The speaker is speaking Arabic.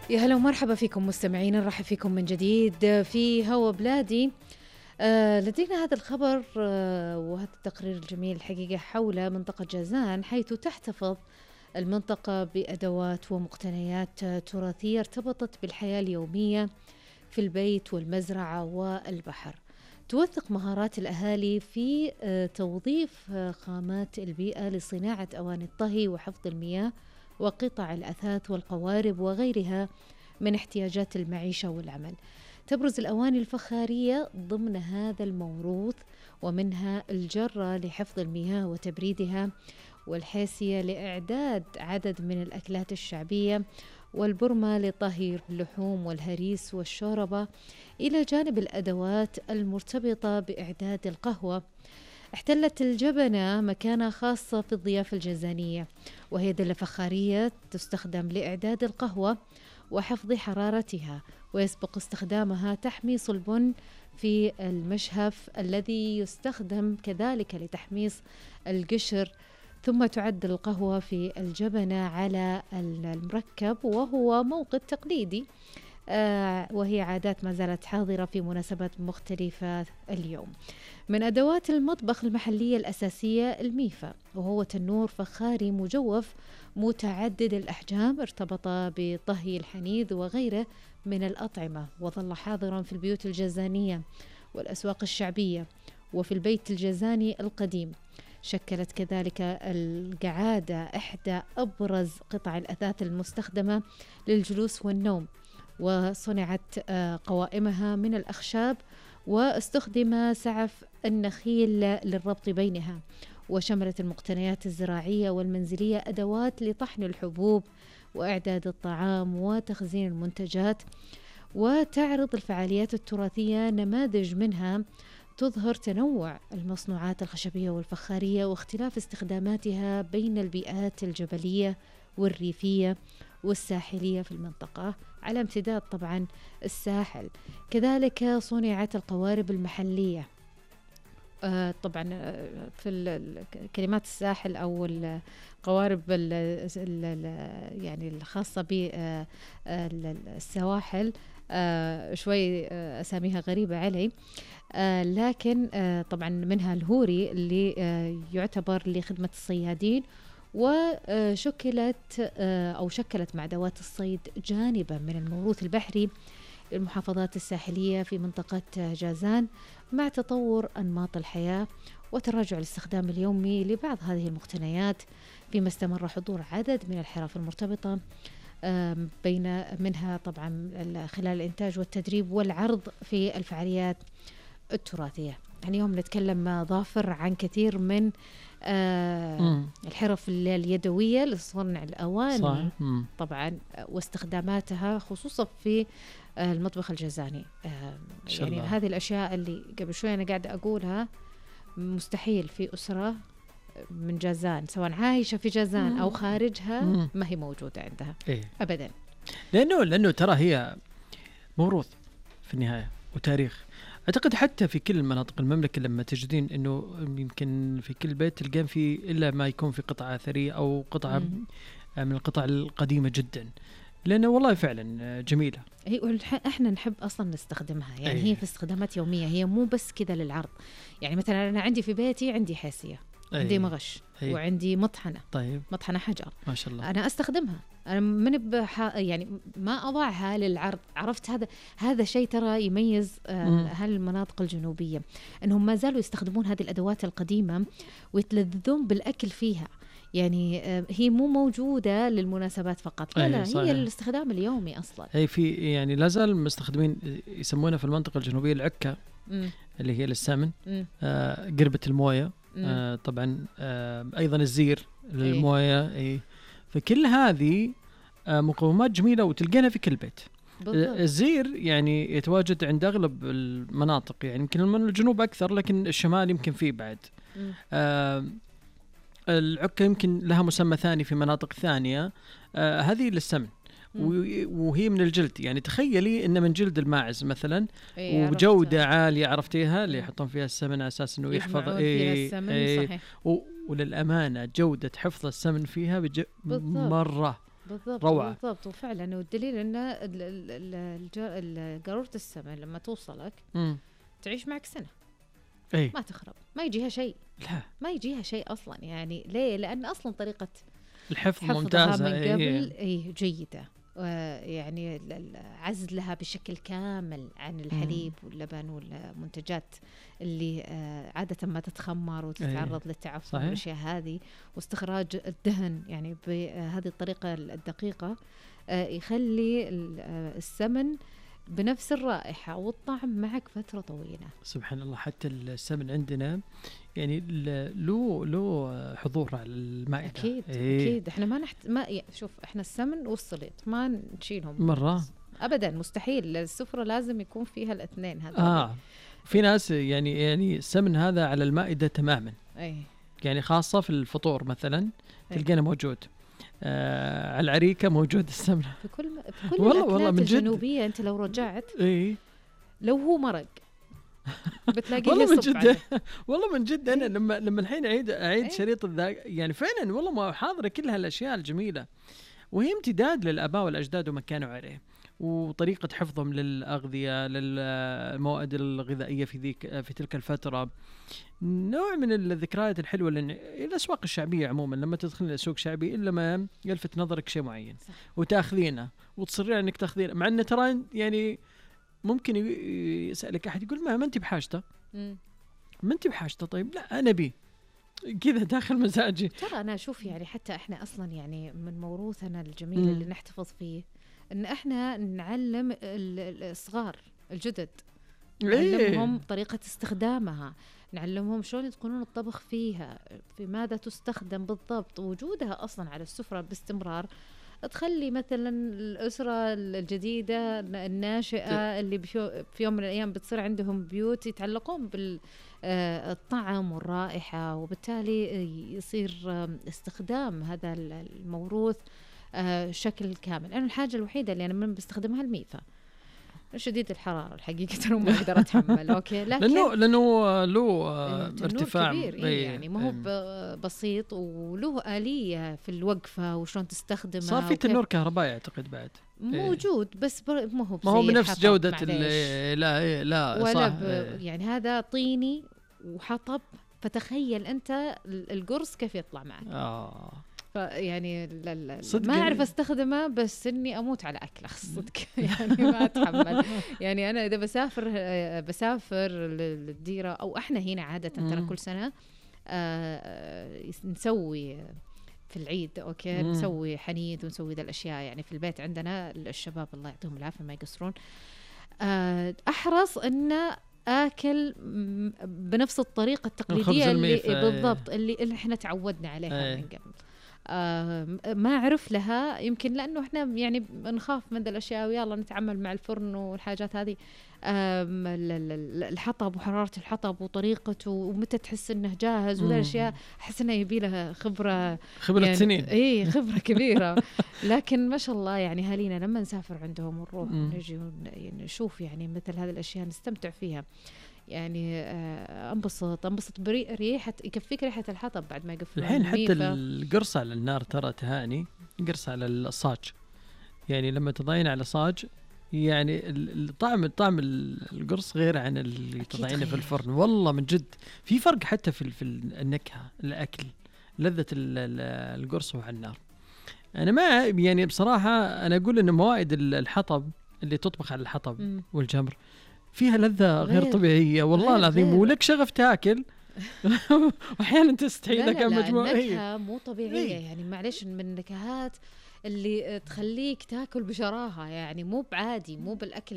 يا هلا ومرحبا فيكم مستمعين، نرحب فيكم من جديد في هوا بلادي. لدينا هذا الخبر وهذا التقرير الجميل الحقيقة حول منطقة جازان، حيث تحتفظ المنطقة بأدوات ومقتنيات تراثية ارتبطت بالحياة اليومية في البيت والمزرعة والبحر. توثق مهارات الأهالي في توظيف خامات البيئة لصناعة أواني الطهي وحفظ المياه وقطع الأثاث والقوارب وغيرها من احتياجات المعيشة والعمل. تبرز الأواني الفخارية ضمن هذا الموروث، ومنها الجرة لحفظ المياه وتبريدها، والحاسية لإعداد عدد من الأكلات الشعبية، والبرمة لطهي اللحوم والهريس والشوربة، إلى جانب الأدوات المرتبطة بإعداد القهوة. احتلت الجبنة مكانة خاصة في الضيافة الجزانية، وهي دلة فخارية تستخدم لإعداد القهوة وحفظ حرارتها، ويسبق استخدامها تحميص البن في المشهف الذي يستخدم كذلك لتحميص القشر. ثم تعد القهوة في الجبنة على المركب، وهو موقد تقليدي، وهي عادات ما زالت حاضرة في مناسبات مختلفة اليوم. من أدوات المطبخ المحلية الأساسية الميفا، وهو تنور فخاري مجوف متعدد الأحجام ارتبط بطهي الحنيذ وغيره من الأطعمة، وظل حاضرا في البيوت الجزانية والأسواق الشعبية وفي البيت الجزاني القديم. شكلت كذلك القعادة إحدى أبرز قطع الأثاث المستخدمة للجلوس والنوم، وصنعت قوائمها من الأخشاب، واستخدم سعف النخيل للربط بينها. وشملت المقتنيات الزراعية والمنزلية أدوات لطحن الحبوب وإعداد الطعام وتخزين المنتجات. وتعرض الفعاليات التراثية نماذج منها تظهر تنوع المصنوعات الخشبية والفخارية واختلاف استخداماتها بين البيئات الجبلية والريفية والساحلية في المنطقة، على امتداد طبعا الساحل. كذلك صنعت القوارب المحلية، طبعا في كلمات الساحل أو القوارب يعني الخاصة بالسواحل، شوي أساميها غريبة علي، لكن طبعا منها الهوري اللي يعتبر لخدمة الصيادين، وشكلت أو شكلت مع أدوات الصيد جانبا من الموروث البحري للمحافظات الساحلية في منطقة جازان، مع تطور أنماط الحياة وتراجع الاستخدام اليومي لبعض هذه المقتنيات، فيما استمر حضور عدد من الحرف المرتبطة بين منها طبعا خلال الإنتاج والتدريب والعرض في الفعاليات التراثية. يعني اليوم نتكلم ظافر عن كثير من الحرف اليدوية لصنع الأواني طبعا واستخداماتها، خصوصا في المطبخ الجزاني. يعني هذه الأشياء اللي قبل شوي أنا قاعدة أقولها مستحيل في أسرة من جازان، سواء عايشة في جازان أو خارجها، ما هي موجودة عندها أبدا. لأنه ترى هي موروث في النهاية وتاريخ. أعتقد حتى في كل مناطق المملكة لما تجدين أنه يمكن في كل بيت تلقين فيه إلا ما يكون في قطعة أثرية أو قطعة من القطع القديمة جدا، لأنه والله فعلا جميلة. إحنا نحب أصلا نستخدمها، يعني هي في استخدامات يومية، هي مو بس كذا للعرض. يعني مثلا أنا عندي في بيتي عندي حاسية، عندي مغش، وعندي مطحنة، مطحنة حجر، ما شاء الله، أنا أستخدمها. أنا من يعني ما أضعها للعرض. عرفت هذا شيء ترى يميز هالمناطق الجنوبية، أنهم ما زالوا يستخدمون هذه الأدوات القديمة ويتلذذون بالأكل فيها. يعني هي مو موجودة للمناسبات فقط، لا هي الاستخدام اليومي أصلا. هي في يعني لازال مستخدمين يسمونها في المنطقة الجنوبية العكة، اللي هي للسمن، قربة الموية، طبعا أيضا الزير للموية. فكل هذه مقومات جميلة وتلقينا في كل بيت. الزير يعني يتواجد عند أغلب المناطق، يعني يمكن من الجنوب أكثر، لكن الشمال يمكن فيه بعد. العكة يمكن لها مسمى ثاني في مناطق ثانية. هذه للسمن، وهي من الجلد. يعني تخيلي إن من جلد الماعز مثلا، وجودة عالية، عرفتيها، اللي يحطون فيها السمن على أساس إنه يحفظ السمن. صحيح. وللأمانة جودة حفظ السمن فيها مرة روعة. بالضبط. وفعلا والدليل ان قارورة السمن لما توصلك تعيش معك سنة ما تخرب، ما يجيها شيء، لا ما يجيها شيء اصلا. يعني ليه؟ لان اصلا طريقة الحفظ ممتازة من قبل جيدة، يعني عزلها بشكل كامل عن الحليب واللبن والمنتجات اللي عادة ما تتخمر وتتعرض للتعفن والأشياء هذه، واستخراج الدهن يعني بهذه الطريقة الدقيقة يخلي السمن بنفس الرائحة والطعم معك فترة طويلة. سبحان الله. حتى السمن عندنا يعني له حضور على المائدة. أكيد أكيد. إحنا ما شوف، إحنا السمن والسليط ما نشيلهم مرة أبدا، مستحيل. السفرة لازم يكون فيها الاثنين هذا. في ناس يعني السمن هذا على المائدة تماما. يعني خاصة في الفطور مثلا تلقينا موجود. على العريكة موجود السمن في كل الأكلات الجنوبية. أنت لو رجعت لو هو مرق بتلاقيه والله من جد والله من جد. أنا لما الحين أعيد شريط يعني فعلا والله ما حاضرة كل هالأشياء الجميلة، وهي امتداد للآباء والأجداد وما كانوا عليه، وطريقة حفظهم للأغذية للمواد الغذائية في تلك الفترة. نوع من الذكريات الحلوة، لأن الأسواق الشعبية عموما لما تدخل الأسواق الشعبية إلا ما يلفت نظرك شيء معين وتأخذينه وتصرين أنك تأخذينه، مع أن ترى يعني ممكن يسألك أحد يقول ما أنت بحاجته، ما أنت بحاجته. طيب لا أنا بي كذا داخل مزاجي. ترى أنا أشوف يعني حتى إحنا أصلا يعني من موروثنا الجميل اللي نحتفظ فيه إن إحنا نعلم الصغار الجدد، نعلمهم طريقة استخدامها، نعلمهم شلون يتقنون الطبخ فيها، في ماذا تستخدم بالضبط. وجودها أصلا على السفرة باستمرار تخلي مثلا الأسرة الجديدة الناشئة اللي في يوم من الأيام بتصير عندهم بيوت يتعلقون بالطعم والرائحة، وبالتالي يصير استخدام هذا الموروث شكل كامل. أنا الحاجة الوحيدة اللي أنا من بستخدمها الميفا شديد الحرارة الحقيقة، ما أقدر أتحمل. أوكي، لكن لأنه له ارتفاع كبير. يعني ما هو بسيط، وله آلية في الوقفة وشلون تستخدمها. صار في تنور كهربائي أعتقد بعد موجود، بس ما هو بنفس جودة لا ولا يعني هذا طيني وحطب، فتخيل أنت القرص كيف يطلع معك. يعني ما أعرف أستخدمه، بس إني أموت على أكله صدق. يعني ما أتحمل. يعني أنا إذا بسافر للديرة أو إحنا هنا عادة ترى كل سنة نسوي في العيد أوكي نسوي حنيذ ونسوي ذا الأشياء. يعني في البيت عندنا الشباب الله يعطيهم العافية ما يقصرون. أحرص إن آكل بنفس الطريقة التقليدية اللي بالضبط اللي إحنا تعودنا عليها من قبل. ما أعرف لها، يمكن لأنه إحنا يعني نخاف من ذا الأشياء ويلا نتعامل مع الفرن والحاجات هذه. الحطب وحرارة الحطب وطريقته ومتى تحس إنه جاهز وذا الأشياء، أحس إنه يبي لها خبرة يعني سنين. خبرة كبيرة. لكن ما شاء الله يعني هالينا لما نسافر عندهم ونروح ونجي نشوف يعني مثل هذه الأشياء نستمتع فيها. يعني انبسط بريحة، يكفيك ريحة الحطب بعد ما يقفل. الحين حتى القرص على النار ترى تهاني، قرص على الصاج، يعني لما تضعين على صاج يعني الطعم القرص غير عن اللي تضعينه في الفرن. والله من جد في فرق حتى في النكهة، الأكل، لذة القرص وعلى النار. أنا ما يعني بصراحة أنا أقول إن موائد الحطب اللي تطبخ على الحطب والجمر فيها لذة غير طبيعية والله العظيم. ولك شغف تاكل وأحيانا تستحي لك مجموعة. النكهة مو طبيعية يعني معلش، من النكهات اللي تخليك تاكل بشراهة، يعني مو بعادي، مو بالأكل